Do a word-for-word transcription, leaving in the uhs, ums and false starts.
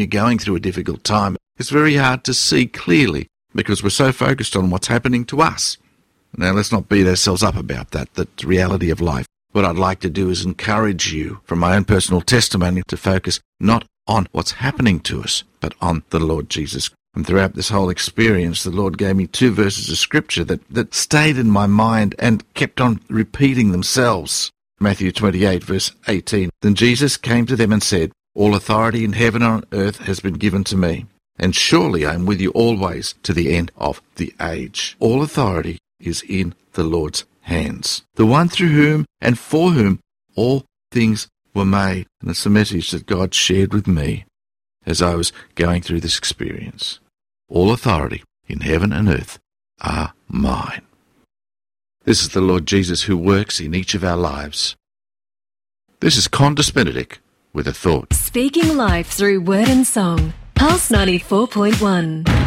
you're going through a difficult time, it's very hard to see clearly because we're so focused on what's happening to us. Now, let's not beat ourselves up about that. That's the reality of life. What I'd like to do is encourage you, from my own personal testimony, to focus not on what's happening to us, but on the Lord Jesus. And throughout this whole experience, the Lord gave me two verses of Scripture that, that stayed in my mind and kept on repeating themselves. Matthew twenty-eight, verse eighteen. Then Jesus came to them and said, All authority in heaven and on earth has been given to me, and surely I am with you always to the end of the age. All authority is in the Lord's hands, the one through whom and for whom all things were made. And it's a message that God shared with me as I was going through this experience. All authority in heaven and earth are mine. This is the Lord Jesus who works in each of our lives. This is Condis Benedict with a thought. Speaking life through word and song. Pulse ninety-four point one.